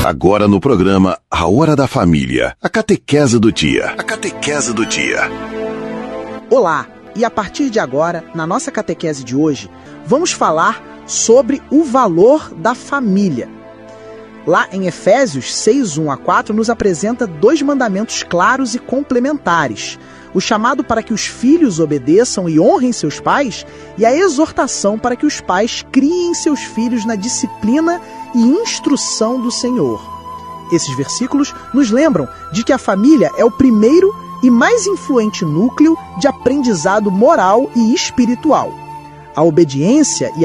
agora no programa A Hora da Família, a catequese do dia. A catequese do dia. Olá, e a partir de agora, na nossa catequese de hoje, vamos falar sobre o valor da família. Lá em Efésios 6, 1-4, nos apresenta 2 mandamentos claros e complementares. O chamado para que os filhos obedeçam e honrem seus pais e a exortação para que os pais criem seus filhos na disciplina e instrução do Senhor. Esses versículos nos lembram de que a família é o primeiro e mais influente núcleo de aprendizado moral e espiritual. A obediência e